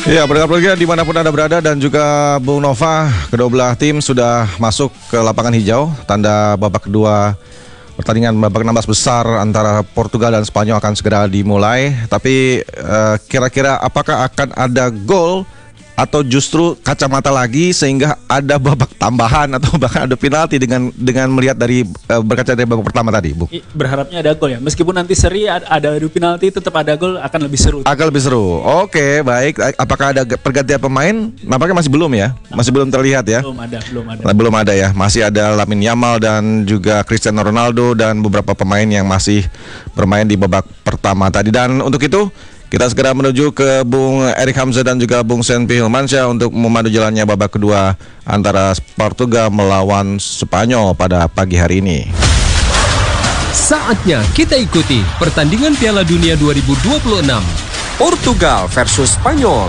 Ya, pendengar-pendengar dimanapun Anda berada dan juga Bung Nova, kedua belah tim sudah masuk ke lapangan hijau. Tanda babak kedua pertandingan babak 16 besar antara Portugal dan Spanyol akan segera dimulai. Tapi kira-kira apakah akan ada gol atau justru kacamata lagi sehingga ada babak tambahan atau bahkan ada penalti dengan melihat dari berkaca dari babak pertama tadi, Bu? Berharapnya ada gol ya. Meskipun nanti seri ada adu penalti, tetap ada gol akan lebih seru. Akan lebih seru. Oke, baik. Apakah ada pergantian pemain? Nampaknya masih belum ya. Masih belum terlihat ya. Belum ada ya. Masih ada Lamine Yamal dan juga Cristiano Ronaldo dan beberapa pemain yang masih bermain di babak pertama tadi. Dan untuk itu kita segera menuju ke Bung Erik Hamzah dan juga Bung Senpi Hilmansyah untuk memandu jalannya babak kedua antara Portugal melawan Spanyol pada pagi hari ini. Saatnya kita ikuti pertandingan Piala Dunia 2026 Portugal versus Spanyol.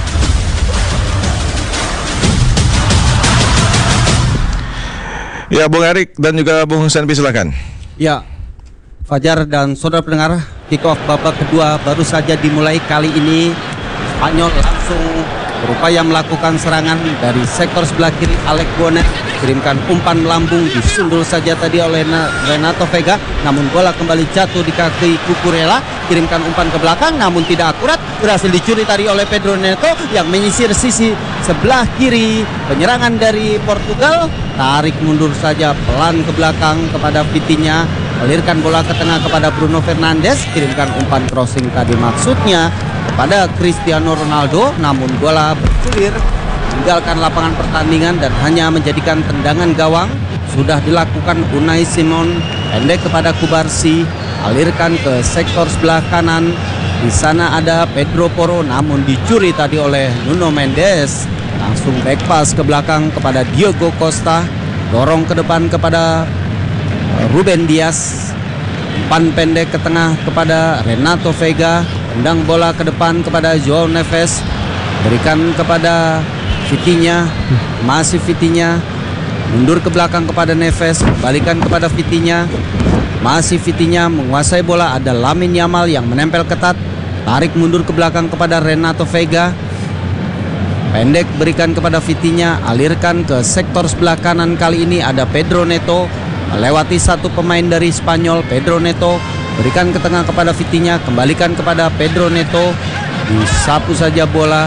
Ya, Bung Erik dan juga Bung Senpi, silakan. Ya, Fajar dan saudara pendengar, kick-off babak kedua baru saja dimulai kali ini. Spanyol langsung berupaya melakukan serangan dari sektor sebelah kiri. Alex Bonet kirimkan umpan melambung, disundul saja tadi oleh Renato Vega, namun bola kembali jatuh di kaki Cucurella. Kirimkan umpan ke belakang namun tidak akurat, berhasil dicuri tadi oleh Pedro Neto yang menyisir sisi sebelah kiri penyerangan dari Portugal. Tarik mundur saja pelan ke belakang kepada Vitinha, alirkan bola ke tengah kepada Bruno Fernandes, kirimkan umpan crossing tadi maksudnya kepada Cristiano Ronaldo, namun bola bergulir meninggalkan lapangan pertandingan dan hanya menjadikan tendangan gawang. Sudah dilakukan Unai Simon, pendek kepada Kubarsi, alirkan ke sektor sebelah kanan. Di sana ada Pedro Porro, namun dicuri tadi oleh Nuno Mendes. Langsung back pass ke belakang kepada Diogo Costa, dorong ke depan kepada Ruben Dias, umpan pendek ke tengah kepada Renato Vega, tendang bola ke depan kepada Joao Neves, berikan kepada Vitinha, masih Vitinha, mundur ke belakang kepada Neves, balikan kepada Vitinha, masih Vitinha menguasai bola. Ada Lamine Yamal yang menempel ketat, tarik mundur ke belakang kepada Renato Vega, pendek berikan kepada Vitinha, alirkan ke sektor sebelah kanan. Kali ini ada Pedro Neto, melewati satu pemain dari Spanyol. Pedro Neto berikan ke tengah kepada Vitinha, kembalikan kepada Pedro Neto, disapu saja bola.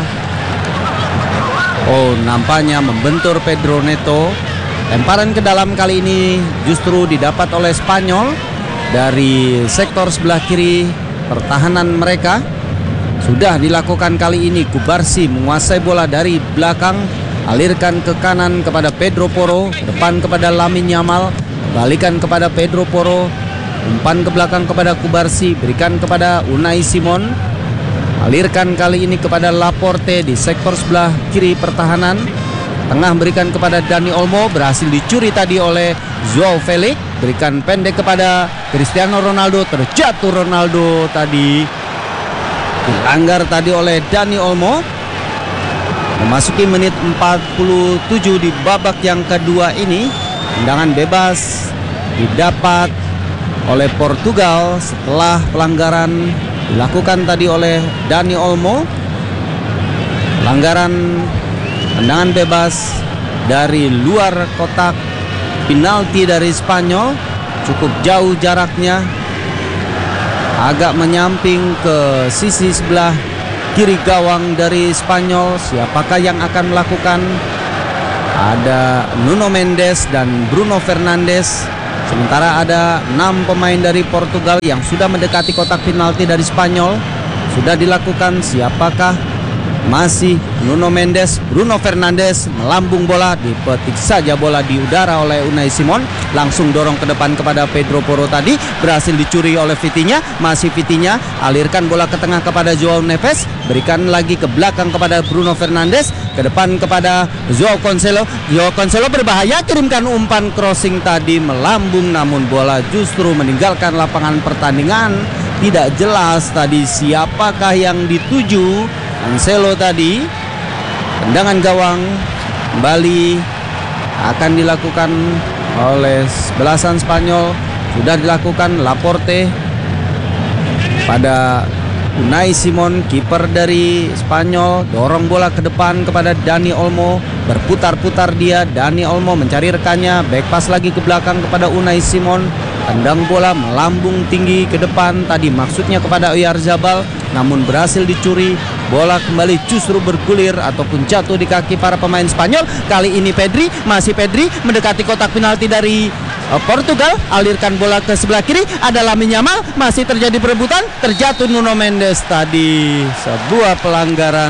Oh, nampaknya membentur Pedro Neto. Lemparan ke dalam kali ini justru didapat oleh Spanyol dari sektor sebelah kiri pertahanan mereka. Sudah dilakukan kali ini. Kubarsi menguasai bola dari belakang, alirkan ke kanan kepada Pedro Porro, depan kepada Lamine Yamal, balikan kepada Pedro Porro, umpan ke belakang kepada Kubarsi, berikan kepada Unai Simon, alirkan kali ini kepada Laporte di sektor sebelah kiri pertahanan. Tengah berikan kepada Dani Olmo, berhasil dicuri tadi oleh Joao Felix, berikan pendek kepada Cristiano Ronaldo, terjatuh Ronaldo tadi, dilanggar tadi oleh Dani Olmo. Memasuki menit 47 di babak yang kedua ini, tendangan bebas didapat oleh Portugal setelah pelanggaran dilakukan tadi oleh Dani Olmo. Pelanggaran tendangan bebas dari luar kotak penalti dari Spanyol, cukup jauh jaraknya, agak menyamping ke sisi sebelah kiri gawang dari Spanyol. Siapakah yang akan melakukan? Ada Nuno Mendes dan Bruno Fernandes. Sementara ada 6 pemain dari Portugal yang sudah mendekati kotak penalti dari Spanyol. Sudah dilakukan. Siapakah? Masih Nuno Mendes, Bruno Fernandes, melambung bola, dipetik saja bola di udara oleh Unai Simon, langsung dorong ke depan kepada Pedro Porro tadi, berhasil dicuri oleh Vitinha, masih Vitinha, alirkan bola ke tengah kepada Joao Neves, berikan lagi ke belakang kepada Bruno Fernandes, ke depan kepada Joao Cancelo. Joao Cancelo berbahaya, kirimkan umpan crossing tadi melambung, namun bola justru meninggalkan lapangan pertandingan. Tidak jelas tadi siapakah yang dituju. Cancelo tadi, tendangan gawang kembali akan dilakukan oleh belasan Spanyol. Sudah dilakukan Laporte pada Unai Simon, kiper dari Spanyol, dorong bola ke depan kepada Dani Olmo. Berputar-putar dia, Dani Olmo mencari rekannya, back pass lagi ke belakang kepada Unai Simon. Tendang bola melambung tinggi ke depan, tadi maksudnya kepada Oyarzabal, namun berhasil dicuri. Bola kembali justru bergulir ataupun jatuh di kaki para pemain Spanyol. Kali ini Pedri, masih Pedri mendekati kotak penalti dari Portugal, alirkan bola ke sebelah kiri, ada Lamine Yamal, masih terjadi perebutan, terjatuh Nuno Mendes. Tadi sebuah pelanggaran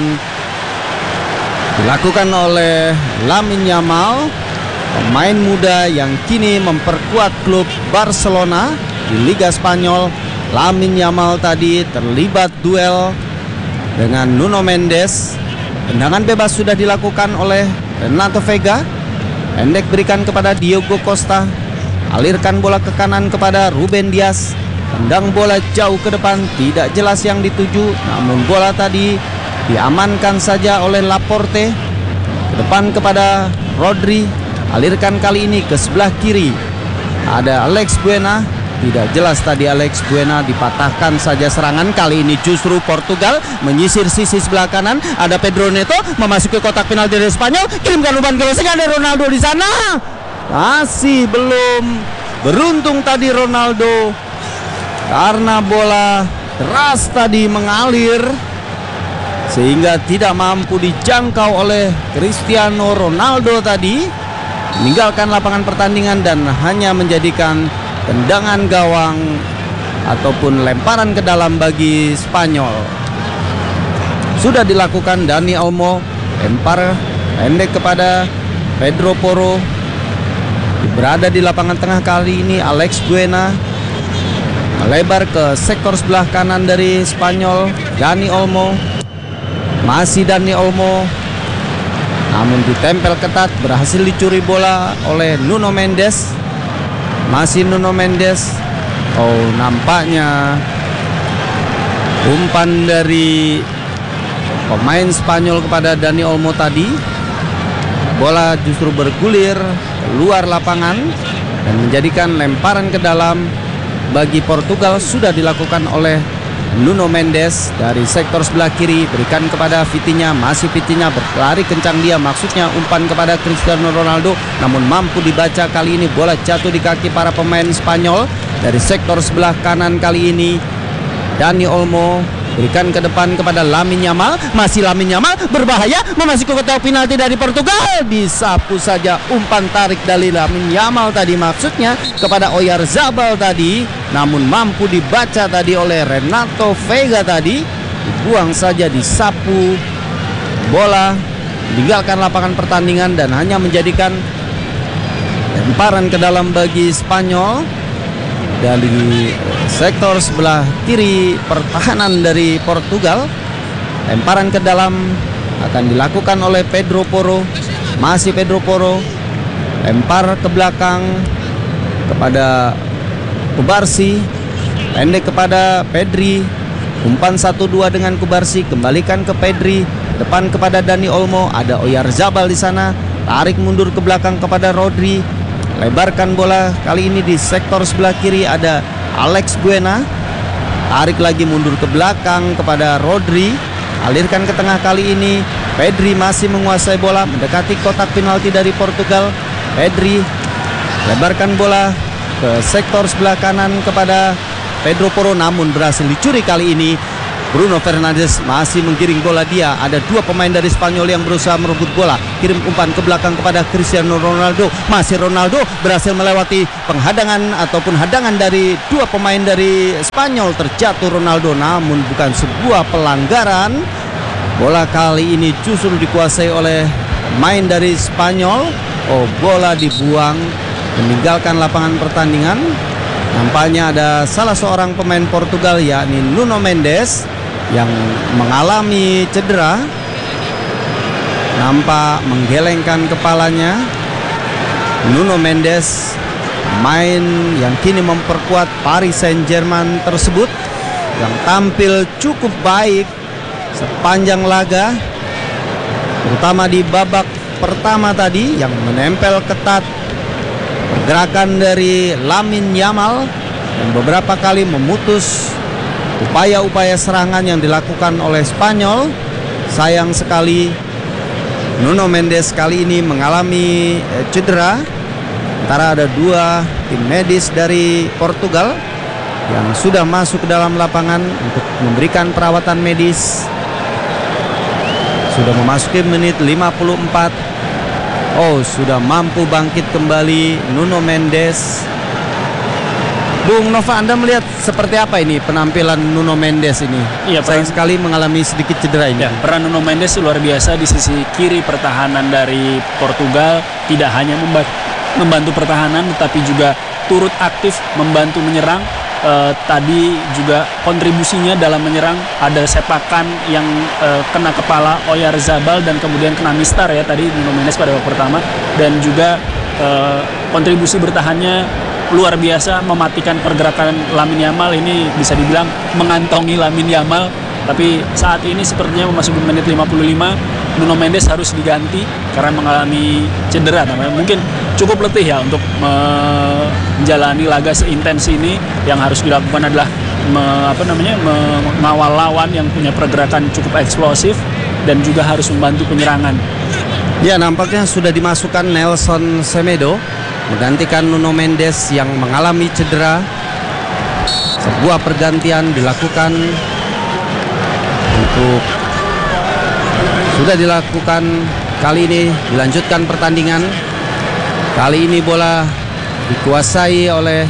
dilakukan oleh Lamine Yamal, pemain muda yang kini memperkuat klub Barcelona di Liga Spanyol. Lamine Yamal tadi terlibat duel dengan Nuno Mendes. Tendangan bebas sudah dilakukan oleh Renato Vega. Pendek berikan kepada Diogo Costa. Alirkan bola ke kanan kepada Ruben Dias. Tendang bola jauh ke depan, tidak jelas yang dituju, namun bola tadi diamankan saja oleh Laporte. Ke depan kepada Rodri. Alirkan kali ini ke sebelah kiri. Ada Alex Buena. Tidak jelas tadi Alex Buena, dipatahkan saja serangan. Kali ini justru Portugal menyisir sisi sebelah kanan. Ada Pedro Neto memasuki kotak penalti dari Spanyol. Kirimkan umpan ke ada Ronaldo di sana. Masih belum beruntung tadi Ronaldo, karena bola deras tadi mengalir sehingga tidak mampu dijangkau oleh Cristiano Ronaldo tadi. Meninggalkan lapangan pertandingan dan hanya menjadikan tendangan gawang ataupun lemparan ke dalam bagi Spanyol. Sudah dilakukan Dani Olmo, lempar pendek kepada Pedro Porro. Berada di lapangan tengah kali ini Alex Buena, melebar ke sektor sebelah kanan dari Spanyol. Dani Olmo, masih Dani Olmo, namun ditempel ketat, berhasil dicuri bola oleh Nuno Mendes. Masih Nuno Mendes. Oh, nampaknya umpan dari pemain Spanyol kepada Dani Olmo tadi, bola justru bergulir keluar lapangan dan menjadikan lemparan ke dalam bagi Portugal. Sudah dilakukan oleh Nuno Mendes dari sektor sebelah kiri, berikan kepada Vitinha. Masih Vitinha, berlari kencang dia, maksudnya umpan kepada Cristiano Ronaldo, namun mampu dibaca. Kali ini bola jatuh di kaki para pemain Spanyol. Dari sektor sebelah kanan kali ini Dani Olmo, berikan ke depan kepada Lamine Yamal. Masih Lamine Yamal, berbahaya, memasuki kotak penalti dari Portugal. Disapu saja umpan tarik dari Lamine Yamal tadi, maksudnya kepada Oyarzabal tadi, namun mampu dibaca tadi oleh Renato Vega tadi. Dibuang saja, disapu bola, meninggalkan lapangan pertandingan dan hanya menjadikan lemparan ke dalam bagi Spanyol. Dari sektor sebelah kiri pertahanan dari Portugal, lemparan ke dalam akan dilakukan oleh Pedro Porro. Masih Pedro Porro, lempar ke belakang kepada Kubarsi, pendek kepada Pedri. Umpan 1-2 dengan Kubarsi, kembalikan ke Pedri, depan kepada Dani Olmo. Ada Oyarzabal di sana, tarik mundur ke belakang kepada Rodri. Lebarkan bola kali ini di sektor sebelah kiri, ada Alex Buena. Tarik lagi mundur ke belakang kepada Rodri. Alirkan ke tengah kali ini. Pedri masih menguasai bola, mendekati kotak penalti dari Portugal. Pedri lebarkan bola ke sektor sebelah kanan kepada Pedro Porro, namun berhasil dicuri kali ini. Bruno Fernandes masih menggiring bola dia. Ada dua pemain dari Spanyol yang berusaha merebut bola. Kirim umpan ke belakang kepada Cristiano Ronaldo. Masih Ronaldo, berhasil melewati penghadangan ataupun hadangan dari dua pemain dari Spanyol. Terjatuh Ronaldo, namun bukan sebuah pelanggaran. Bola kali ini justru dikuasai oleh pemain dari Spanyol. Oh, bola dibuang, meninggalkan lapangan pertandingan. Nampaknya ada salah seorang pemain Portugal, yakni Nuno Mendes, yang mengalami cedera. Nampak menggelengkan kepalanya. Nuno Mendes, pemain yang kini memperkuat Paris Saint-Germain tersebut, yang tampil cukup baik sepanjang laga, terutama di babak pertama tadi yang menempel ketat pergerakan dari Lamine Yamal dan beberapa kali memutus upaya-upaya serangan yang dilakukan oleh Spanyol. Sayang sekali Nuno Mendes kali ini mengalami cedera. Sementara ada 2 tim medis dari Portugal yang sudah masuk ke dalam lapangan untuk memberikan perawatan medis. Sudah memasuki menit 54. Oh, sudah mampu bangkit kembali Nuno Mendes. Bung Nova, Anda melihat seperti apa ini penampilan Nuno Mendes ini? Iya, sayang sekali mengalami sedikit cedera ini. Ya, peran Nuno Mendes luar biasa di sisi kiri pertahanan dari Portugal. Tidak hanya membantu pertahanan, tetapi juga turut aktif membantu menyerang. Tadi juga kontribusinya dalam menyerang, ada sepakan yang kena kepala Oyarzabal dan kemudian kena mistar ya tadi Nuno Mendes pada babak pertama, dan juga kontribusi bertahannya luar biasa, mematikan pergerakan Lamine Yamal. Ini bisa dibilang mengantongi Lamine Yamal, tapi saat ini sepertinya memasuki menit 55 Nuno Mendes harus diganti karena mengalami cedera. Mungkin cukup letih ya untuk menjalani laga seintens ini. Yang harus dilakukan adalah mengawal lawan yang punya pergerakan cukup eksplosif dan juga harus membantu penyerangan. Ya, nampaknya sudah dimasukkan Nelson Semedo menggantikan Nuno Mendes yang mengalami cedera. Sebuah pergantian dilakukan untuk sudah dilakukan kali ini, dilanjutkan pertandingan. Kali ini bola dikuasai oleh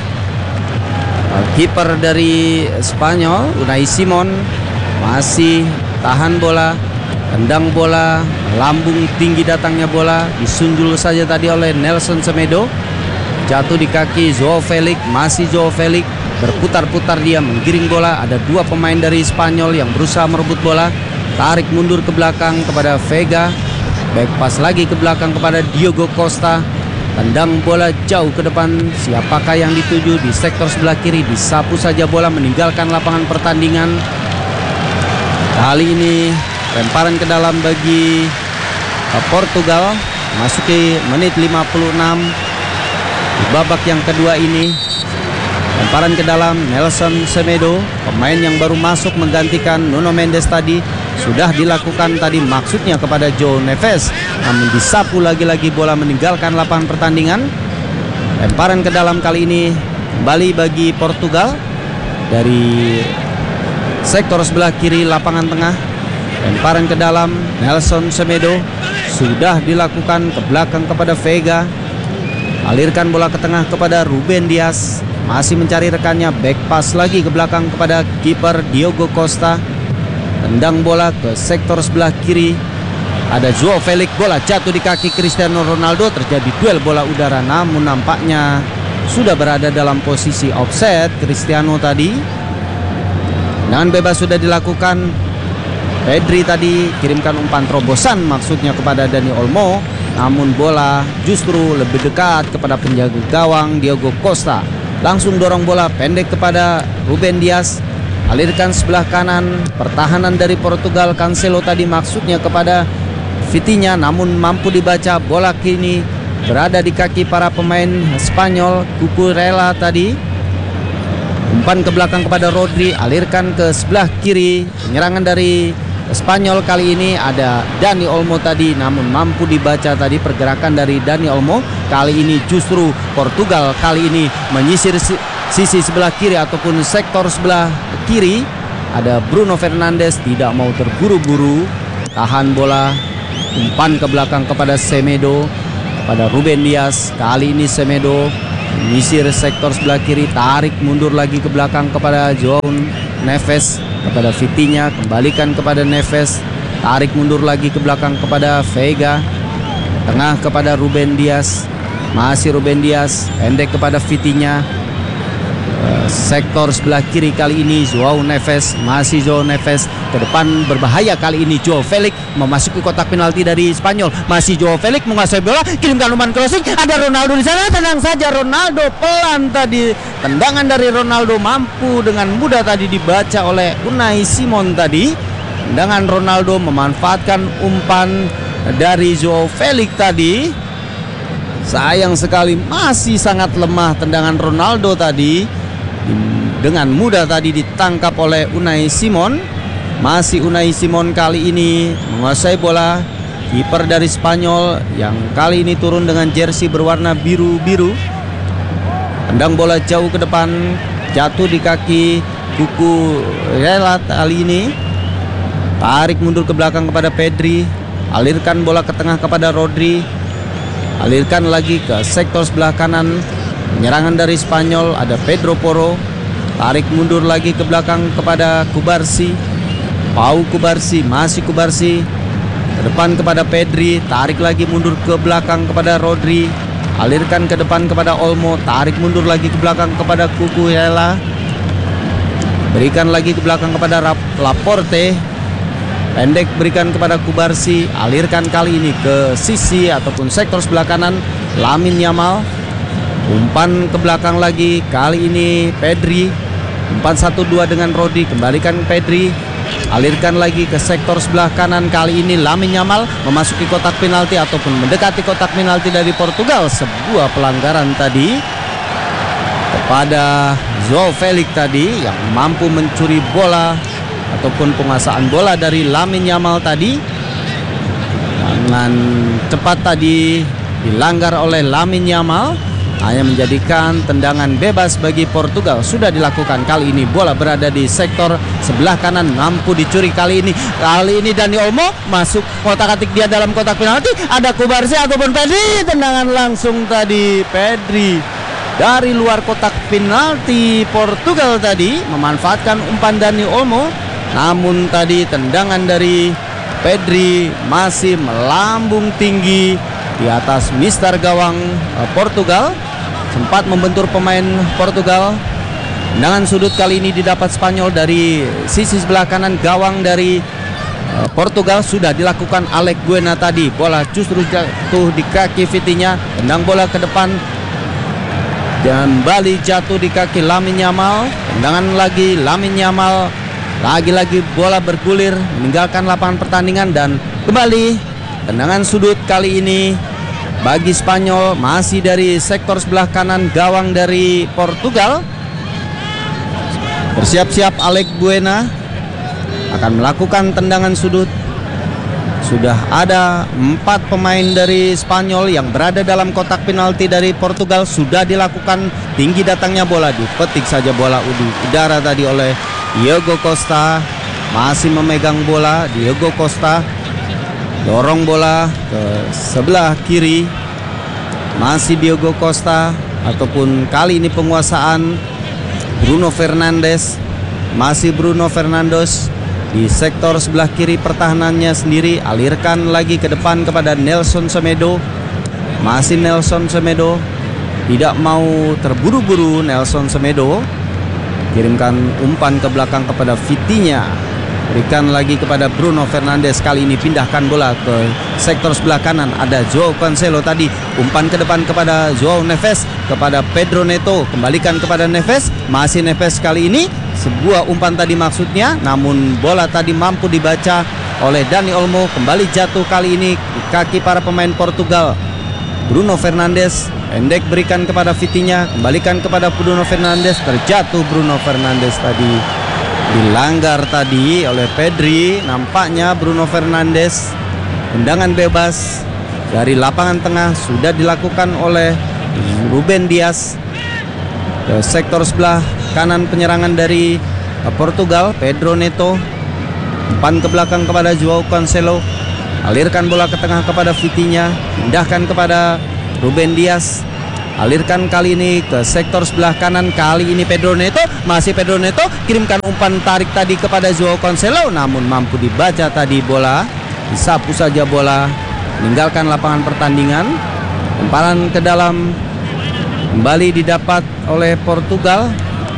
kiper dari Spanyol, Unai Simon. Masih tahan bola, tendang bola, lambung tinggi datangnya bola, disunjul saja tadi oleh Nelson Semedo. Jatuh di kaki Joao Felix, masih Joao Felix berputar-putar dia menggiring bola. Ada 2 pemain dari Spanyol yang berusaha merebut bola. Tarik mundur ke belakang kepada Vega, back pass lagi ke belakang kepada Diogo Costa. Tendang bola jauh ke depan, siapakah yang dituju di sektor sebelah kiri? Disapu saja bola meninggalkan lapangan pertandingan. Kali ini lemparan ke dalam bagi Portugal. Masuki menit 56 di babak yang kedua ini. Lemparan ke dalam Nelson Semedo, pemain yang baru masuk menggantikan Nuno Mendes tadi. Sudah dilakukan tadi maksudnya kepada João Neves, namun disapu lagi-lagi bola meninggalkan lapangan pertandingan. Lemparan ke dalam kali ini kembali bagi Portugal dari sektor sebelah kiri lapangan tengah. Lemparan ke dalam Nelson Semedo, sudah dilakukan ke belakang kepada Vega. Alirkan bola ke tengah kepada Ruben Dias, masih mencari rekannya, back pass lagi ke belakang kepada kiper Diogo Costa. Tendang bola ke sektor sebelah kiri. Ada Joao Felix, bola jatuh di kaki Cristiano Ronaldo. Terjadi duel bola udara, namun nampaknya sudah berada dalam posisi offset Cristiano tadi. Tendangan bebas sudah dilakukan. Pedri tadi kirimkan umpan terobosan maksudnya kepada Dani Olmo, namun bola justru lebih dekat kepada penjaga gawang Diogo Costa. Langsung dorong bola pendek kepada Ruben Dias. Alirkan sebelah kanan, pertahanan dari Portugal, Cancelo tadi maksudnya kepada Vitinha, namun mampu dibaca. Bola kini berada di kaki para pemain Spanyol. Cucurella tadi umpan ke belakang kepada Rodri, alirkan ke sebelah kiri. Penyerangan dari Spanyol kali ini ada Dani Olmo tadi, namun mampu dibaca tadi pergerakan dari Dani Olmo. Kali ini justru Portugal kali ini menyisir sisi sebelah kiri ataupun sektor sebelah kiri. Ada Bruno Fernandes, tidak mau terburu-buru, tahan bola, umpan ke belakang kepada Semedo, pada Ruben Dias. Kali ini Semedo menyisir sektor sebelah kiri, tarik mundur lagi ke belakang kepada João Neves, kepada Vitinha, kembalikan kepada Neves, tarik mundur lagi ke belakang kepada Vega, tengah kepada Ruben Dias, masih Ruben Dias, pendek kepada Vitinha. Sektor sebelah kiri kali ini João Neves, masih João Neves, ke depan berbahaya kali ini Joao Felix memasuki kotak penalti dari Spanyol. Masih Joao Felix menguasai bola, kirimkan umpan crossing, ada Ronaldo di sana, tenang saja Ronaldo, pelan tadi. Tendangan dari Ronaldo mampu dengan mudah tadi dibaca oleh Unai Simon tadi. Tendangan Ronaldo memanfaatkan umpan dari Joao Felix tadi. Sayang sekali masih sangat lemah tendangan Ronaldo tadi. dengan mudah tadi ditangkap oleh Unai Simon. Masih Unai Simon kali ini menguasai bola. Kiper dari Spanyol yang kali ini turun dengan jersey berwarna biru-biru. Tendang bola jauh ke depan, jatuh di kaki Cucurella kali ini. Tarik mundur ke belakang kepada Pedri. Alirkan bola ke tengah kepada Rodri. Alirkan lagi ke sektor sebelah kanan. Penyerangan dari Spanyol, ada Pedro Porro. Tarik mundur lagi ke belakang kepada Cubarsí. Pau Cubarsí, masih Cubarsí. Ke depan kepada Pedri, tarik lagi mundur ke belakang kepada Rodri. Alirkan ke depan kepada Olmo, tarik mundur lagi ke belakang kepada Cucurella. Berikan lagi ke belakang kepada Laporte. Pendek berikan kepada Cubarsí. Alirkan kali ini ke sisi ataupun sektor sebelah kanan Lamine Yamal. Umpan ke belakang lagi, kali ini Pedri. Umpan 1-2 dengan Rodri, kembalikan Pedri. Alirkan lagi ke sektor sebelah kanan, kali ini Lamine Yamal memasuki kotak penalti ataupun mendekati kotak penalti dari Portugal. Sebuah pelanggaran tadi kepada João Felix tadi yang mampu mencuri bola ataupun penguasaan bola dari Lamine Yamal tadi. Dengan cepat tadi dilanggar oleh Lamine Yamal, hanya menjadikan tendangan bebas bagi Portugal. Sudah dilakukan kali ini, bola berada di sektor sebelah kanan, mampu dicuri kali ini. Kali ini Dani Olmo masuk kotak-atik dia dalam kotak penalti. Ada Cubarsí ataupun Pedri, tendangan langsung tadi Pedri dari luar kotak penalti. Portugal tadi memanfaatkan umpan Dani Olmo, namun tadi tendangan dari Pedri masih melambung tinggi di atas mister gawang Portugal. Sempat membentur pemain Portugal. Tendangan sudut kali ini didapat Spanyol dari sisi sebelah kanan gawang dari Portugal. Sudah dilakukan Alex Buena tadi. Bola justru jatuh di kaki Vitinha. Tendang bola ke depan dan kembali jatuh di kaki Lamine Yamal. Tendangan lagi Lamine Yamal. Lagi-lagi bola bergulir meninggalkan lapangan pertandingan dan kembali tendangan sudut kali ini bagi Spanyol, masih dari sektor sebelah kanan gawang dari Portugal. Bersiap-siap Alex Buena akan melakukan tendangan sudut. Sudah ada 4 pemain dari Spanyol yang berada dalam kotak penalti dari Portugal. Sudah dilakukan, tinggi datangnya bola, dipetik saja bola di udara tadi oleh Diogo Costa. Masih memegang bola Diogo Costa, dorong bola ke sebelah kiri. Masih Diogo Costa ataupun kali ini penguasaan Bruno Fernandes. Masih Bruno Fernandes di sektor sebelah kiri pertahanannya sendiri. Alirkan lagi ke depan kepada Nelson Semedo. Masih Nelson Semedo, tidak mau terburu-buru Nelson Semedo. Kirimkan umpan ke belakang kepada Vitinha. Berikan lagi kepada Bruno Fernandes. Kali ini pindahkan bola ke sektor sebelah kanan. Ada João Cancelo tadi. Umpan ke depan kepada João Neves, kepada Pedro Neto. Kembalikan kepada Neves. Masih Neves kali ini. Sebuah umpan tadi maksudnya. Namun bola tadi mampu dibaca oleh Dani Olmo. Kembali jatuh kali ini di kaki para pemain Portugal. Bruno Fernandes pendek berikan kepada Vitinha. Kembalikan kepada Bruno Fernandes. Terjatuh Bruno Fernandes tadi. Dilanggar tadi oleh Pedri. Nampaknya Bruno Fernandes. Tendangan bebas dari lapangan tengah sudah dilakukan oleh Ruben Dias ke sektor sebelah kanan penyerangan dari Portugal. Pedro Neto. Umpan ke belakang kepada João Cancelo. Alirkan bola ke tengah kepada Vitinha. Pindahkan kepada Ruben Dias. Alirkan kali ini ke sektor sebelah kanan. Kali ini Pedro Neto. Masih Pedro Neto. Kirimkan umpan tarik tadi kepada João Cancelo. Namun mampu dibaca tadi bola. Disapu saja bola. Meninggalkan lapangan pertandingan. Lemparan ke dalam. Kembali didapat oleh Portugal.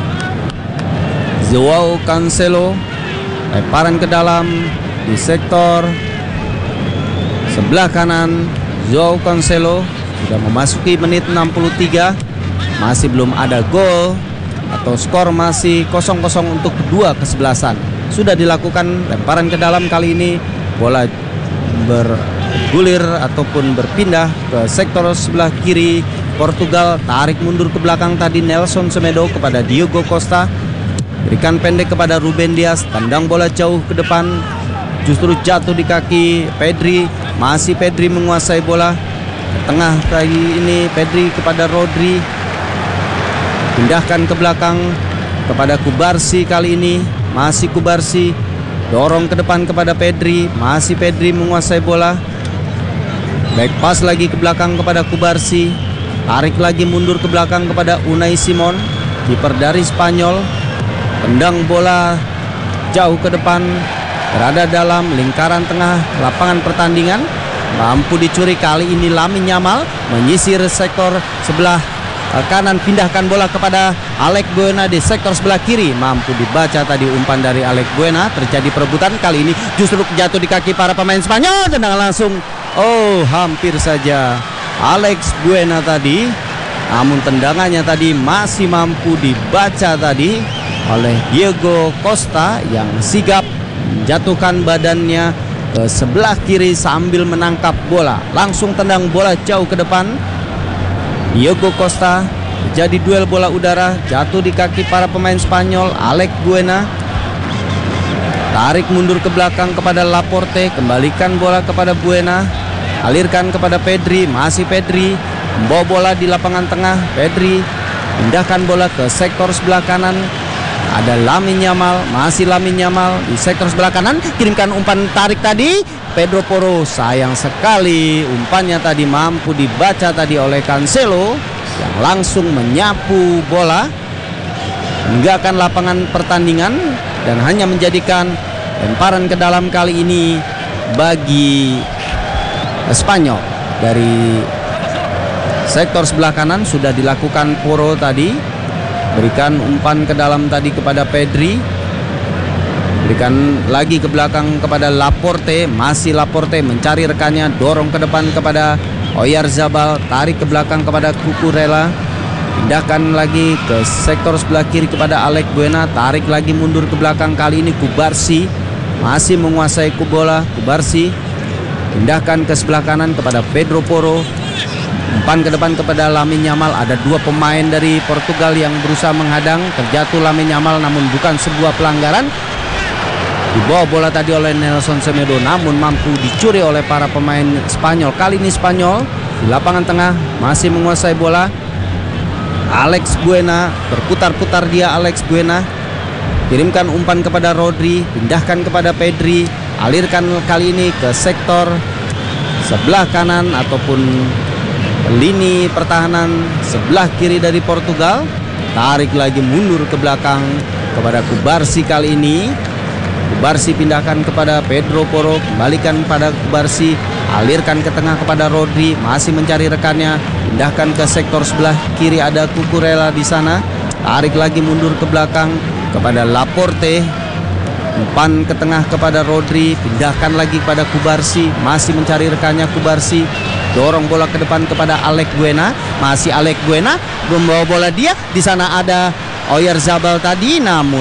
João Cancelo. Lemparan ke dalam. Di sektor sebelah kanan. João Cancelo. Sudah memasuki menit 63. Masih belum ada gol atau skor masih 0-0 untuk kedua kesebelasan. Sudah dilakukan lemparan ke dalam kali ini. Bola bergulir ataupun berpindah ke sektor sebelah kiri Portugal. Tarik mundur ke belakang tadi Nelson Semedo kepada Diogo Costa. berikan pendek kepada Ruben Dias, tendang bola jauh ke depan, justru jatuh di kaki Pedri. Masih Pedri menguasai bola ke tengah kali ini. Pedri kepada Rodri, pindahkan ke belakang kepada Kubarsi kali ini. Masih Kubarsi, dorong ke depan kepada Pedri. Masih Pedri menguasai bola, back pass lagi ke belakang kepada Kubarsi, tarik lagi mundur ke belakang kepada Unai Simon, kiper dari Spanyol. Tendang bola jauh ke depan, berada dalam lingkaran tengah lapangan pertandingan. Mampu dicuri kali ini Lamine Yamal, menyisir sektor sebelah kanan, pindahkan bola kepada Alex Buena di sektor sebelah kiri. Mampu dibaca tadi umpan dari Alex Buena. Terjadi perebutan, kali ini justru jatuh di kaki para pemain Spanyol. Tendangan langsung, oh hampir saja Alex Buena tadi, namun tendangannya tadi masih mampu dibaca tadi oleh Diego Costa yang sigap menjatuhkan badannya ke sebelah kiri sambil menangkap bola. Langsung tendang bola jauh ke depan. Diego Costa, jadi duel bola udara, jatuh di kaki para pemain Spanyol. Alex Buena tarik mundur ke belakang kepada Laporte, kembalikan bola kepada Buena, alirkan kepada Pedri. Masih Pedri membawa bola di lapangan tengah. Pedri pindahkan bola ke sektor sebelah kanan. Ada Lamine Yamal, masih Lamine Yamal di sektor sebelah kanan, kirimkan umpan tarik tadi. Pedro Porro, sayang sekali umpannya tadi mampu dibaca tadi oleh Cancelo yang langsung menyapu bola, meninggalkan lapangan pertandingan dan hanya menjadikan lemparan ke dalam kali ini bagi Spanyol. Dari sektor sebelah kanan sudah dilakukan Porro tadi. Berikan umpan ke dalam tadi kepada Pedri, berikan lagi ke belakang kepada Laporte. Masih Laporte mencari rekannya, dorong ke depan kepada Oyarzabal, tarik ke belakang kepada Cucurella, pindahkan lagi ke sektor sebelah kiri kepada Alex Buena, tarik lagi mundur ke belakang. Kali ini Kubarsi masih menguasai bola. Kubarsi pindahkan ke sebelah kanan kepada Pedro Porro, umpan ke depan kepada Lamine Yamal. Ada dua pemain dari Portugal yang berusaha menghadang. Terjatuh Lamine Yamal namun bukan sebuah pelanggaran. Dibawa bola tadi oleh Nelson Semedo namun mampu dicuri oleh para pemain Spanyol. Kali ini Spanyol di lapangan tengah masih menguasai bola. Alex Buena, berputar-putar dia Alex Buena, kirimkan umpan kepada Rodri, pindahkan kepada Pedri, alirkan kali ini ke sektor sebelah kanan ataupun lini pertahanan sebelah kiri dari Portugal. Tarik lagi mundur ke belakang kepada Kubarsi kali ini. Kubarsi pindahkan kepada Pedro Porro, kembalikan pada Kubarsi, alirkan ke tengah kepada Rodri, masih mencari rekannya, pindahkan ke sektor sebelah kiri. Ada Cucurella di sana, tarik lagi mundur ke belakang kepada Laporte, umpan ke tengah kepada Rodri, pindahkan lagi kepada Kubarsi, masih mencari rekannya Kubarsi, dorong bola ke depan kepada Alex Buena. Masih Alex Buena membawa bola dia. Di sana ada Oyarzabal tadi, namun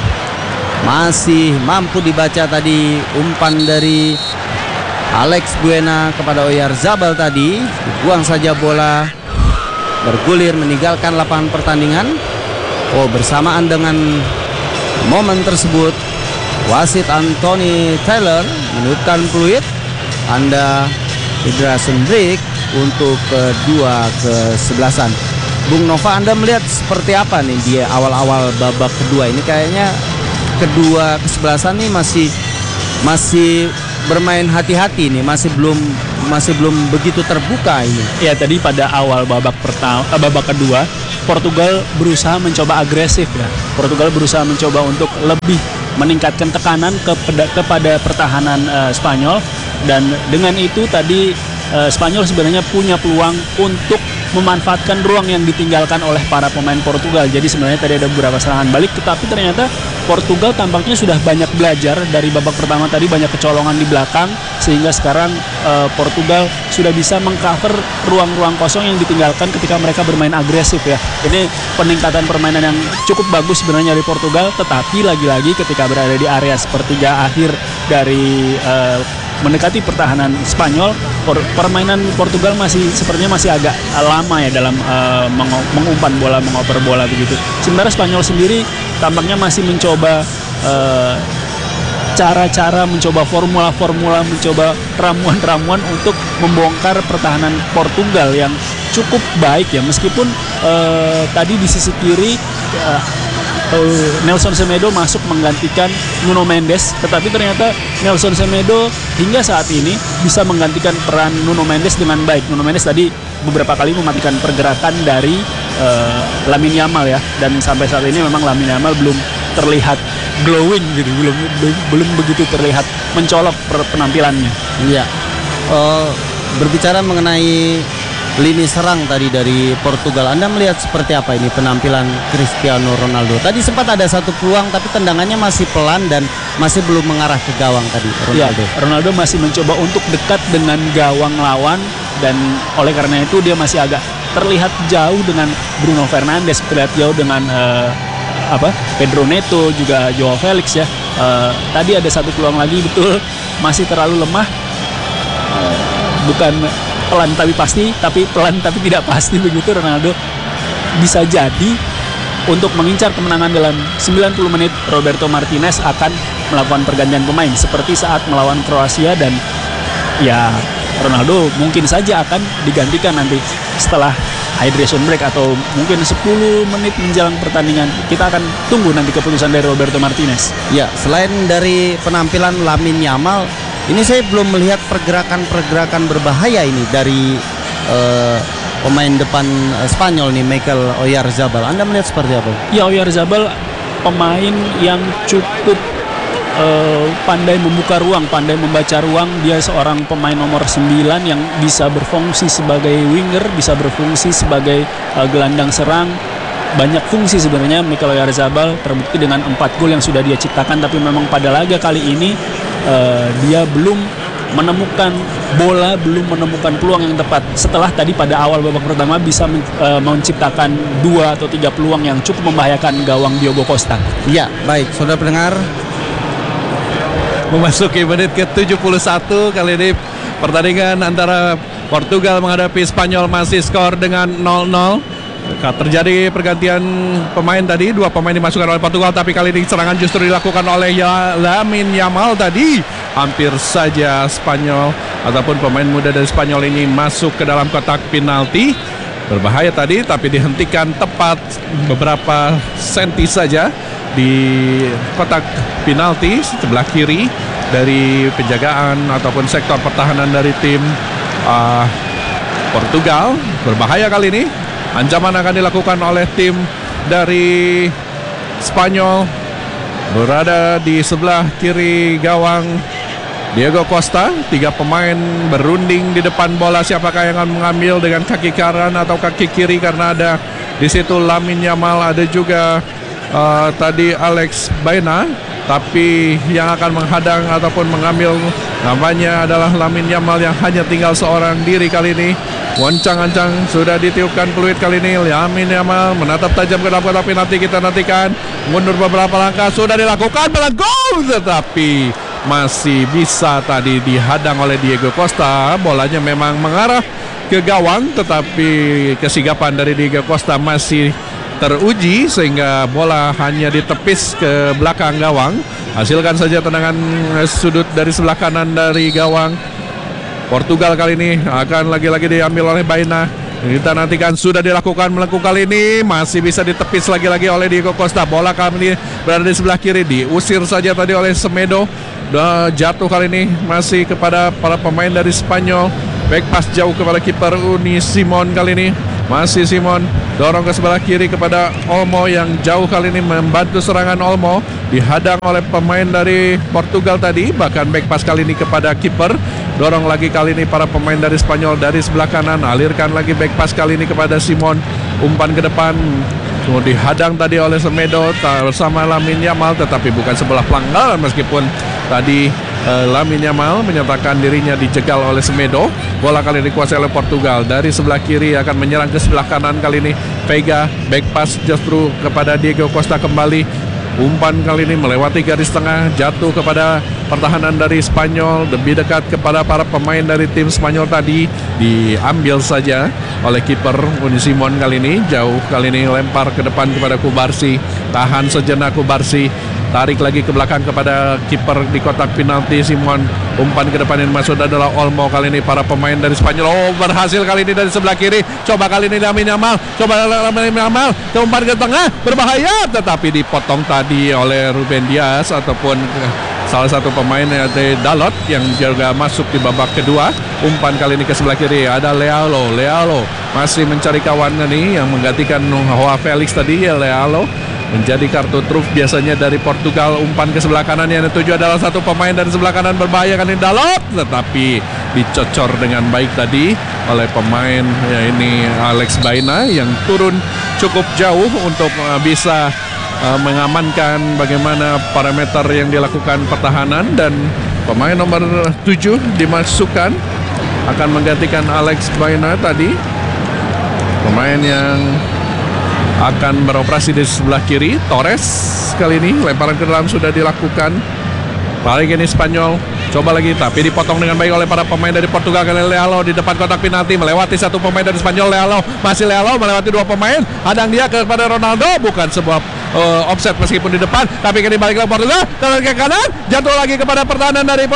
masih mampu dibaca tadi umpan dari Alex Buena kepada Oyarzabal tadi. Dibuang saja bola, bergulir meninggalkan lapangan pertandingan. Oh, bersamaan dengan momen tersebut, wasit Anthony Taylor meniupkan peluit tanda hydration break untuk kedua kesebelasan. Bung Nova, Anda melihat seperti apa nih di awal-awal babak kedua ini? Kayaknya kedua kesebelasan nih masih bermain hati-hati nih, masih belum begitu terbuka ini. Ya, tadi pada awal babak kedua Portugal berusaha mencoba agresif ya. Portugal berusaha mencoba untuk lebih meningkatkan tekanan kepada pertahanan Spanyol, dan dengan itu tadi Spanyol sebenarnya punya peluang untuk memanfaatkan ruang yang ditinggalkan oleh para pemain Portugal. Jadi sebenarnya tadi ada beberapa serangan balik, tetapi ternyata Portugal tampaknya sudah banyak belajar dari babak pertama tadi, banyak kecolongan di belakang, sehingga sekarang Portugal sudah bisa mengcover ruang-ruang kosong yang ditinggalkan ketika mereka bermain agresif ya. Ini peningkatan permainan yang cukup bagus sebenarnya dari Portugal, tetapi lagi-lagi ketika berada di area sepertiga akhir dari mendekati pertahanan Spanyol. Permainan Portugal sepertinya masih agak lama ya dalam mengumpan bola, mengoper bola begitu. Sementara Spanyol sendiri tampaknya masih mencoba cara-cara, mencoba formula-formula, mencoba ramuan-ramuan untuk membongkar pertahanan Portugal yang cukup baik ya, meskipun tadi di sisi kiri Nelson Semedo masuk menggantikan Nuno Mendes, tetapi ternyata Nelson Semedo hingga saat ini bisa menggantikan peran Nuno Mendes dengan baik. Nuno Mendes tadi beberapa kali mematikan pergerakan dari Lamine Yamal ya, dan sampai saat ini memang Lamine Yamal belum terlihat glowing gitu, belum begitu terlihat mencolok penampilannya. Iya. Berbicara mengenai lini serang tadi dari Portugal, Anda melihat seperti apa ini penampilan Cristiano Ronaldo? Tadi sempat ada satu peluang tapi tendangannya masih pelan dan masih belum mengarah ke gawang tadi Ronaldo. Ya, Ronaldo masih mencoba untuk dekat dengan gawang lawan, dan oleh karena itu dia masih agak terlihat jauh dengan Bruno Fernandes, terlihat jauh dengan Pedro Neto, juga Joao Felix ya. Tadi ada satu peluang lagi, betul, masih terlalu lemah. Bukan pelan tapi pasti, tapi pelan tapi tidak pasti begitu. Ronaldo bisa jadi untuk mengincar kemenangan dalam 90 menit. Roberto Martinez akan melakukan pergantian pemain seperti saat melawan Kroasia, dan ya Ronaldo mungkin saja akan digantikan nanti setelah hydration break atau mungkin 10 menit menjelang pertandingan. Kita akan tunggu nanti keputusan dari Roberto Martinez. Ya, selain dari penampilan Lamine Yamal, ini saya belum melihat pergerakan berbahaya ini dari pemain depan Spanyol nih, Mikel Oyarzabal. Anda melihat seperti apa? Ya, Oyarzabal pemain yang cukup pandai membuka ruang, pandai membaca ruang. Dia seorang pemain nomor 9 yang bisa berfungsi sebagai winger, bisa berfungsi sebagai gelandang serang. Banyak fungsi sebenarnya Mikel Oyarzabal, terbukti dengan 4 gol yang sudah dia ciptakan. Tapi memang pada laga kali ini dia belum menemukan bola, belum menemukan peluang yang tepat. Setelah tadi pada awal babak pertama bisa menciptakan 2 atau 3 peluang yang cukup membahayakan gawang Diogo Costa. Ya, baik, saudara pendengar, memasuki menit ke-71 kali ini pertandingan antara Portugal menghadapi Spanyol masih skor dengan 0-0. Terjadi pergantian pemain tadi, 2 pemain dimasukkan oleh Portugal, tapi kali ini serangan justru dilakukan oleh Lamine Yamal tadi. Hampir saja Spanyol ataupun pemain muda dari Spanyol ini masuk ke dalam kotak penalti. Berbahaya tadi, tapi dihentikan tepat beberapa senti saja di kotak penalti sebelah kiri dari penjagaan ataupun sektor pertahanan dari tim Portugal. Berbahaya kali ini. Ancaman akan dilakukan oleh tim dari Spanyol. Berada di sebelah kiri gawang Diogo Costa. 3 pemain berunding di depan bola. Siapakah yang akan mengambil dengan kaki kanan atau kaki kiri, karena ada di situ Lamine Yamal, ada juga tadi Alex Baena, tapi yang akan menghadang ataupun mengambil namanya adalah Lamine Yamal yang hanya tinggal seorang diri kali ini. Wancang-ancang sudah ditiupkan peluit kali ini. Lamine Yamal menatap tajam ke dalam kotak penalti. Kita nantikan mundur beberapa langkah, sudah dilakukan gol, tetapi masih bisa tadi dihadang oleh Diogo Costa. Bolanya memang mengarah ke gawang, tetapi kesigapan dari Diogo Costa masih teruji sehingga bola hanya ditepis ke belakang gawang. Hasilkan saja tendangan sudut dari sebelah kanan dari gawang Portugal. Kali ini akan lagi-lagi diambil oleh Baena. Kita nantikan, sudah dilakukan melengkung kali ini, masih bisa ditepis lagi-lagi oleh Diogo Costa. Bola kali ini berada di sebelah kiri, diusir saja tadi oleh Semedo. Jatuh kali ini masih kepada para pemain dari Spanyol. Back pass jauh kepada kiper Unai Simon kali ini. Masih Simon dorong ke sebelah kiri kepada Olmo yang jauh kali ini membantu serangan Olmo. Dihadang oleh pemain dari Portugal tadi. Bahkan back pass kali ini kepada kiper. Dorong lagi kali ini para pemain dari Spanyol dari sebelah kanan. Alirkan lagi back pass kali ini kepada Simon. Umpan ke depan. Dihadang tadi oleh Semedo bersama Lamine Yamal, tetapi bukan sebelah pelanggaran meskipun tadi Lamine Yamal menyatakan dirinya dijegal oleh Semedo. Bola kali ini dikuasai oleh Portugal. Dari sebelah kiri akan menyerang ke sebelah kanan kali ini. Veiga, back pass justru kepada Diogo Costa kembali. Umpan kali ini melewati garis tengah, jatuh kepada pertahanan dari Spanyol, lebih dekat kepada para pemain dari tim Spanyol tadi. Diambil saja oleh kiper Unai Simon kali ini. Jauh kali ini lempar ke depan kepada Cubarsí. Tahan sejenak Cubarsí. Tarik lagi ke belakang kepada kiper di kotak penalti Simon. Umpan ke depan yang masuk adalah Olmo kali ini. Para pemain dari Spanyol berhasil kali ini dari sebelah kiri. Coba kali ini Lamine Yamal. Umpan ke tengah berbahaya, tetapi dipotong tadi oleh Ruben Dias ataupun salah satu pemain dari Dalot yang juga masuk di babak kedua. Umpan kali ini ke sebelah kiri ada Lealo masih mencari kawan ini yang menggantikan Joao Felix tadi. Lealo menjadi kartu truf biasanya dari Portugal. Umpan ke sebelah kanan yang dituju adalah satu pemain dari sebelah kanan berbahaya kan ini Dalot, tetapi dicocor dengan baik tadi oleh pemain ini Alex Baena yang turun cukup jauh untuk bisa mengamankan bagaimana parameter yang dilakukan pertahanan. Dan pemain nomor 7 dimasukkan akan menggantikan Alex Baena tadi, pemain yang akan beroperasi di sebelah kiri. Torres kali ini lemparan ke dalam sudah dilakukan. Balik ini Spanyol, coba lagi tapi dipotong dengan baik oleh para pemain dari Portugal. Kali Lealo di depan kotak penalti melewati satu pemain dari Spanyol. Lealo melewati dua pemain, hadang dia kepada Ronaldo. Bukan sebuah offset meskipun di depan, tapi kini balik ke Portugal, tendangan ke kanan, jatuh lagi kepada pertahanan dari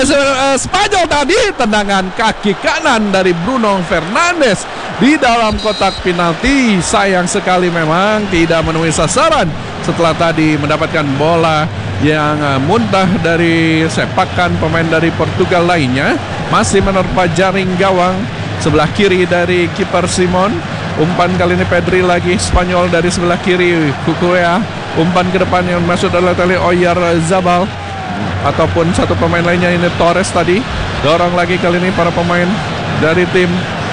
Spanyol tadi. Tendangan kaki kanan dari Bruno Fernandes di dalam kotak penalti. Sayang sekali memang tidak menemui sasaran setelah tadi mendapatkan bola yang muntah dari sepakan pemain dari Portugal lainnya. Masih menerpa jaring gawang sebelah kiri dari kiper Simon. Umpan kali ini Pedri lagi, Spanyol dari sebelah kiri Cucurella. Umpan ke depan yang masuk adalah Tele Oyarzabal ataupun satu pemain lainnya ini Torres tadi. Dorong lagi kali ini para pemain dari tim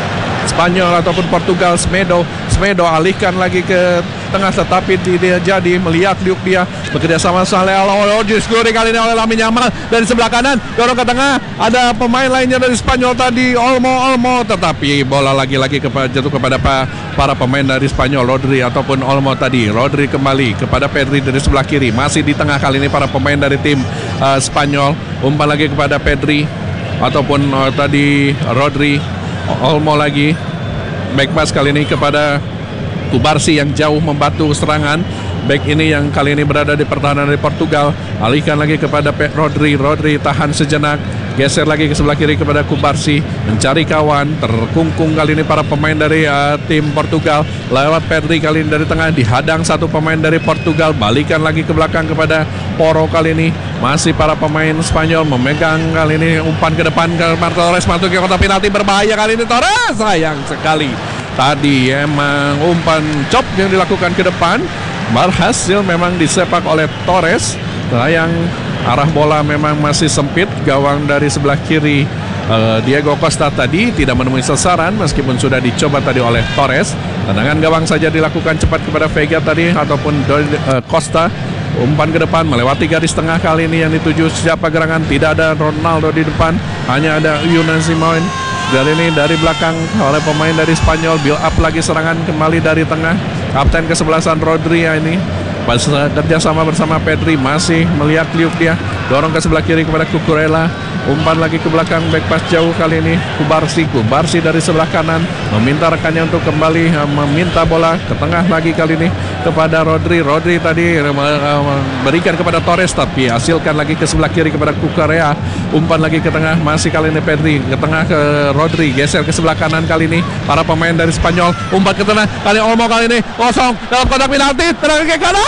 Spanyol ataupun Portugal. Semedo alihkan lagi ke tengah, tetapi dia jadi melihat liuk dia bekerja sama Lealo. Diskuri kali ini oleh Lamine Yamal dari sebelah kanan, dorong ke tengah. Ada pemain lainnya dari Spanyol tadi, Olmo, tetapi bola lagi-lagi jatuh kepada para pemain dari Spanyol, Rodri ataupun Olmo tadi. Rodri kembali kepada Pedri dari sebelah kiri, masih di tengah kali ini para pemain dari tim Spanyol. Umpan lagi kepada Pedri ataupun tadi Rodri. Olmo lagi, back pass kali ini kepada Cubarsí yang jauh membantu serangan. Back ini yang kali ini berada di pertahanan dari Portugal. Alihkan lagi kepada Rodri tahan sejenak, geser lagi ke sebelah kiri kepada Cubarsí, mencari kawan. Terkungkung kali ini para pemain dari tim Portugal. Lewat Pedri kali ini dari tengah, dihadang satu pemain dari Portugal. Balikan lagi ke belakang kepada Poro kali ini. Masih para pemain Spanyol memegang kali ini. Umpan ke depan ke Torres, masuk ke kotak penalti, berbahaya kali ini Torres. Sayang sekali tadi emang umpan chop yang dilakukan ke depan berhasil memang disepak oleh Torres. Sayang arah bola memang masih sempit. Gawang dari sebelah kiri Diego Costa tadi tidak menemui sasaran meskipun sudah dicoba tadi oleh Torres. Tendangan gawang saja dilakukan cepat kepada Vega tadi ataupun Costa. Umpan ke depan melewati garis tengah kali ini yang dituju siapa gerangan. Tidak ada Ronaldo di depan, hanya ada Unai Simon. Dari ini dari belakang oleh pemain dari Spanyol, build up lagi serangan kembali dari tengah. Kapten kesebelasan Rodri ini kerjasama bersama Pedri, masih melihat liuk dia, dorong ke sebelah kiri kepada Cucurella. Umpan lagi ke belakang, back pass jauh kali ini Cubarsí dari sebelah kanan meminta rekannya untuk kembali meminta bola ke tengah lagi kali ini kepada Rodri tadi berikan kepada Torres tapi hasilkan lagi ke sebelah kiri kepada Cucurella. Umpan lagi ke tengah, masih kali ini Pedri ke tengah ke Rodri, geser ke sebelah kanan kali ini para pemain dari Spanyol. Umpan ke tengah kali Olmo kali ini kosong dalam kotak penalti, tendangan ke kanan.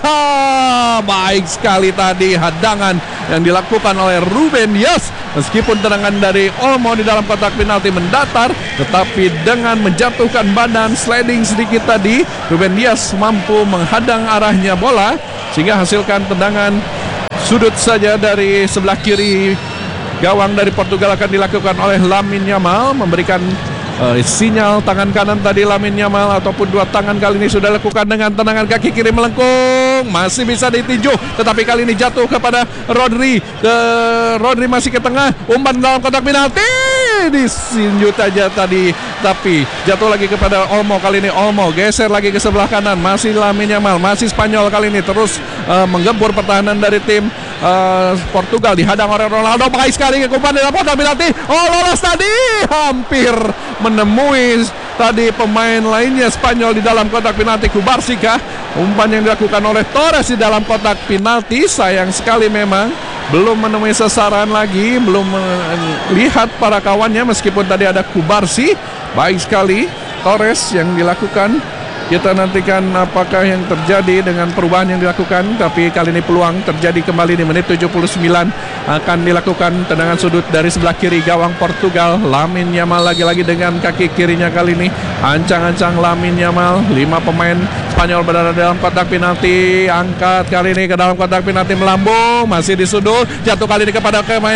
Baik sekali tadi hadangan yang dilakukan oleh Ruben Dias. Meskipun tendangan dari Olmo di dalam kotak penalti mendatar, tetapi dengan menjatuhkan badan sliding sedikit tadi, Ruben Dias mampu menghadang arahnya bola sehingga hasilkan tendangan sudut saja dari sebelah kiri gawang dari Portugal. Akan dilakukan oleh Lamine Yamal, memberikan sinyal tangan kanan tadi Lamine Yamal ataupun dua tangan kali ini sudah lakukan dengan tendangan kaki kiri melengkung, masih bisa ditinju tetapi kali ini jatuh kepada Rodri. Rodri masih ke tengah, umpan dalam kotak penalti, disinjut aja tadi, tapi jatuh lagi kepada Olmo. Kali ini Olmo geser lagi ke sebelah kanan, masih Lamine Yamal, masih Spanyol kali ini terus menggempur pertahanan dari tim Portugal, dihadang oleh Ronaldo, baik sekali ke umpan dalam kotak penalti. Oh, lolos tadi, hampir menemui tadi pemain lainnya Spanyol di dalam kotak penalti. Kubarsika, umpan yang dilakukan oleh Torres di dalam kotak penalti, sayang sekali memang belum menemui sasaran lagi, belum melihat para kawannya meskipun tadi ada Kubarsi. Baik sekali Torres yang dilakukan. Kita nantikan apakah yang terjadi dengan perubahan yang dilakukan. Tapi kali ini peluang terjadi kembali di menit 79. Akan dilakukan tendangan sudut dari sebelah kiri gawang Portugal. Lamine Yamal lagi-lagi dengan kaki kirinya kali ini. Ancang-ancang Lamine Yamal. 5 pemain Spanyol berada dalam kotak penalti. Angkat kali ini ke dalam kotak penalti, melambung, masih disudut. Jatuh kali ini kepada pemain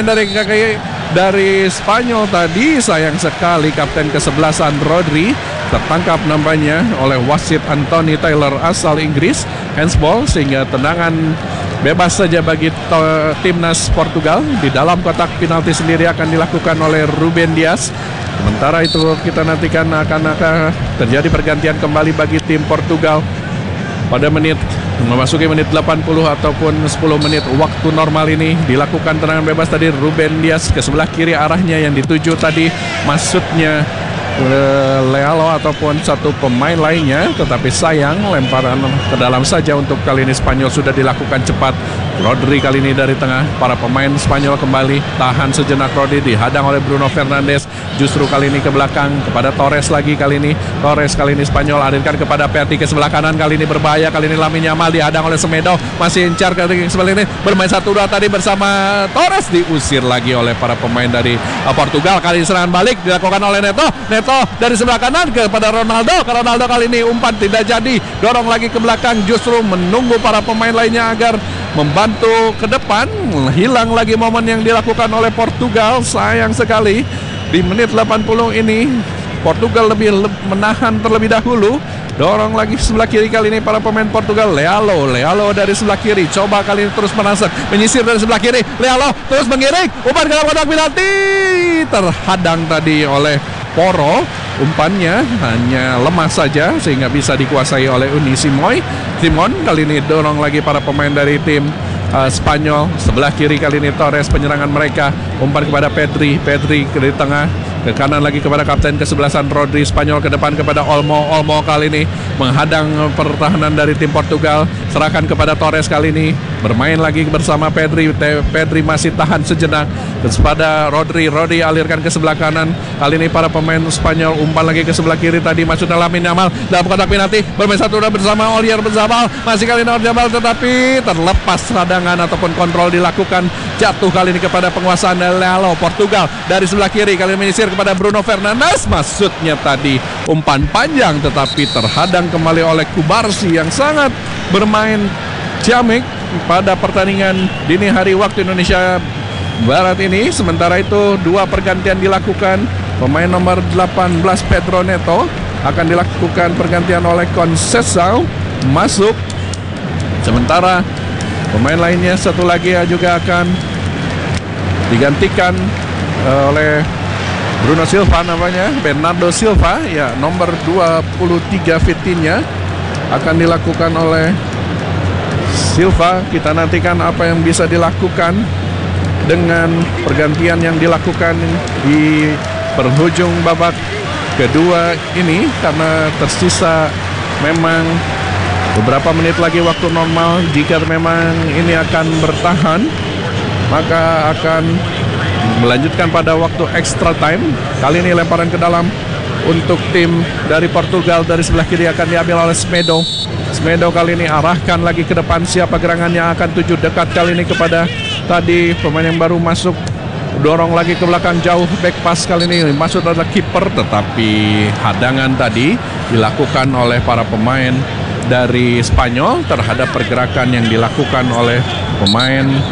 dari Spanyol tadi. Sayang sekali kapten kesebelasan Rodri tertangkap nampaknya oleh wasit Anthony Taylor asal Inggris, handsball, sehingga tendangan bebas saja bagi timnas Portugal. Di dalam kotak penalti sendiri akan dilakukan oleh Ruben Dias. Sementara itu kita nantikan akan terjadi pergantian kembali bagi tim Portugal pada memasuki menit 80 ataupun 10 menit waktu normal ini. Dilakukan tendangan bebas tadi, Ruben Dias ke sebelah kiri arahnya, yang dituju tadi maksudnya Lealo ataupun satu pemain lainnya, tetapi sayang lemparan ke dalam saja. Untuk kali ini Spanyol sudah dilakukan cepat. Rodri kali ini dari tengah, para pemain Spanyol kembali tahan sejenak. Rodri dihadang oleh Bruno Fernandes, justru kali ini ke belakang kepada Torres lagi. Kali ini Torres, kali ini Spanyol alirkan kepada Perti ke sebelah kanan. Kali ini berbahaya, kali ini Lamine Yamal dihadang oleh Semedo, masih incar kali ini sebelah ini, bermain 1-2 tadi bersama Torres, diusir lagi oleh para pemain dari Portugal. Kali ini serangan balik dilakukan oleh Neto dari sebelah kanan kepada Ronaldo. Ronaldo kali ini umpan tidak jadi, dorong lagi ke belakang, justru menunggu para pemain lainnya agar membantu ke depan. Hilang lagi momen yang dilakukan oleh Portugal. Sayang sekali di menit 80 ini Portugal lebih menahan terlebih dahulu. Dorong lagi sebelah kiri kali ini para pemain Portugal. Lealo dari sebelah kiri, coba kali ini terus merangsek, menyisir dari sebelah kiri. Lealo terus mengiring, umpan ke dalam kotak penalti, terhadang tadi oleh Poro. Umpannya hanya lemah saja sehingga bisa dikuasai oleh Uni Simon. Kali ini dorong lagi para pemain dari tim Spanyol. Sebelah kiri kali ini Torres, penyerangan mereka, umpan kepada Pedri ke tengah, ke kanan lagi kepada kapten kesebelasan Rodri. Spanyol ke depan kepada Olmo kali ini menghadang pertahanan dari tim Portugal. Serahkan kepada Torres kali ini, bermain lagi bersama Pedri masih tahan sejenak kepada Rodri alirkan ke sebelah kanan. Kali ini para pemain Spanyol umpan lagi ke sebelah kiri, tadi maksudnya Lamine Yamal dalam kotak penalti, bermain 1-2 bersama Oliver Zabal. Masih kali ini Zabal, tetapi terlepas radangan ataupun kontrol dilakukan, jatuh kali ini kepada penguasaan Lealo. Portugal dari sebelah kiri kali ini menyisir kepada Bruno Fernandes, maksudnya tadi umpan panjang, tetapi terhadang kembali oleh Kubarsi yang sangat bermain ciamik pada pertandingan dini hari waktu Indonesia Barat ini. Sementara itu 2 pergantian dilakukan. Pemain nomor 18 Pedro Neto akan dilakukan pergantian oleh Conceição masuk. Sementara pemain lainnya satu lagi juga akan digantikan oleh Bruno Silva, namanya Bernardo Silva, ya, nomor 23 Vitinha akan dilakukan oleh Silva. Kita nantikan apa yang bisa dilakukan dengan pergantian yang dilakukan di penghujung babak kedua ini, karena tersisa memang beberapa menit lagi waktu normal. Jika memang ini akan bertahan, maka akan melanjutkan pada waktu extra time. Kali ini lemparan ke dalam untuk tim dari Portugal, dari sebelah kiri akan diambil oleh Semedo kali ini arahkan lagi ke depan. Siapa gerangannya akan tuju dekat kali ini kepada tadi pemain yang baru masuk, dorong lagi ke belakang jauh, back pass kali ini maksud adalah kiper, tetapi hadangan tadi dilakukan oleh para pemain dari Spanyol terhadap pergerakan yang dilakukan oleh pemain